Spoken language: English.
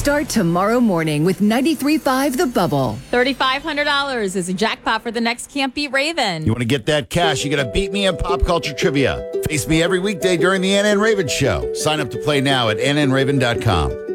Start tomorrow morning with 93.5 The Bubble. $3,500 is a jackpot for the next Can't Beat Raven. You want to get that cash? You got to beat me in pop culture trivia. Face me every weekday during the NN Raven Show. Sign up to play now at nnraven.com.